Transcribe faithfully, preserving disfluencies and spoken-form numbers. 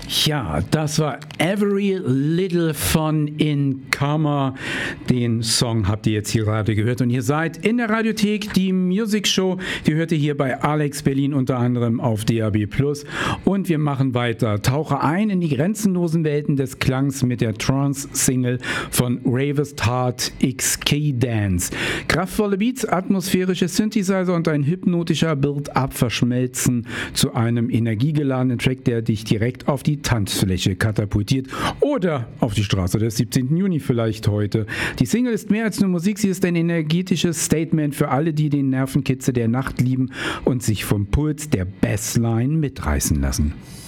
Ja, das war Every Little Fun in Karma. Den Song habt ihr jetzt hier gerade gehört und ihr seid in der Radiothek, die Music Show. Die hört ihr hier bei Alex Berlin unter anderem auf D A B Plus. Und wir machen weiter. Tauche ein in die grenzenlosen Welten des Klangs mit der Trance-Single von Ravest Heart X K Dance. Kraftvolle Beats, atmosphärische Synthesizer und ein hypnotischer Build-up verschmelzen zu einem energiegeladenen Track, der dich direkt auf die Tanzfläche katapultiert oder auf die Straße des siebzehnten Juni vielleicht heute. Die Single ist mehr als nur Musik, sie ist ein energetisches Statement für alle, die den Nervenkitzel der Nacht lieben und sich vom Puls der Bassline mitreißen lassen.